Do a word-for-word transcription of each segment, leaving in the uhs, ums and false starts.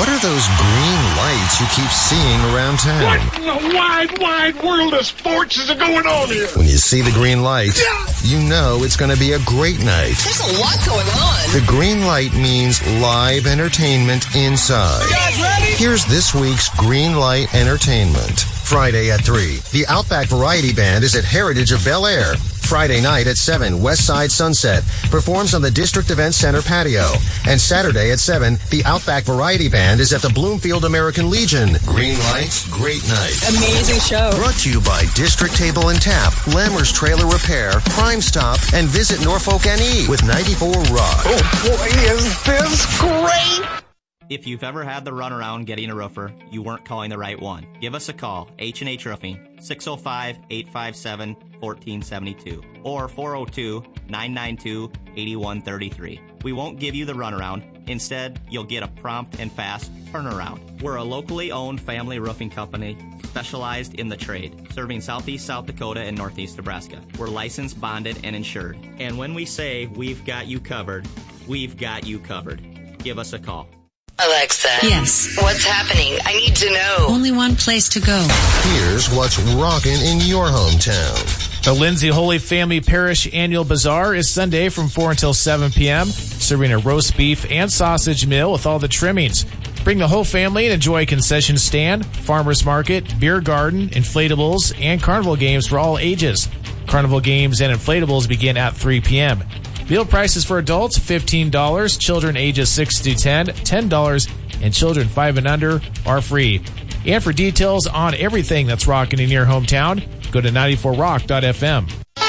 What are those green lights you keep seeing around town? What in the wide, wide world of sports is going on here? When you see the green light, you know it's going to be a great night. There's a lot going on. The green light means live entertainment inside. You guys ready? Here's this week's Green Light Entertainment. Friday at three, the Outback Variety Band is at Heritage of Bel Air. Friday night at seven, Westside Sunset performs on the District Event Center patio. And Saturday at seven, the Outback Variety Band is at the Bloomfield American Legion. Green lights, great night. Amazing show. Brought to you by District Table and Tap, Lammer's Trailer Repair, Crime Stop, and Visit Norfolk N E with ninety-four Rock. Oh boy, is this great! If you've ever had the runaround getting a roofer, you weren't calling the right one. Give us a call, H and H Roofing, six oh five, eight five seven, one four seven two or four oh two, nine nine two, eight one three three. We won't give you the runaround. Instead, you'll get a prompt and fast turnaround. We're a locally owned family roofing company specialized in the trade, serving southeast South Dakota and northeast Nebraska. We're licensed, bonded, and insured. And when we say we've got you covered, we've got you covered. Give us a call. Alexa. Yes. What's happening? I need to know. Only one place to go. Here's what's rockin' in your hometown. The Lindsay Holy Family Parish Annual Bazaar is Sunday from four until seven p.m., serving a roast beef and sausage meal with all the trimmings. Bring the whole family and enjoy a concession stand, farmer's market, beer garden, inflatables, and carnival games for all ages. Carnival games and inflatables begin at three p.m. Meal prices for adults, fifteen dollars, children ages six to ten, ten dollars, and children five and under are free. And for details on everything that's rocking in your hometown, go to ninety-four rock dot f m.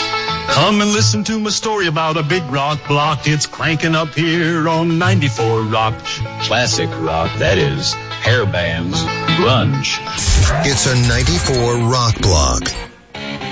Come and listen to my story about a big rock block. It's cranking up here on ninety-four Rock. Classic rock, that is. Hair bands, grunge. It's a ninety-four Rock Block.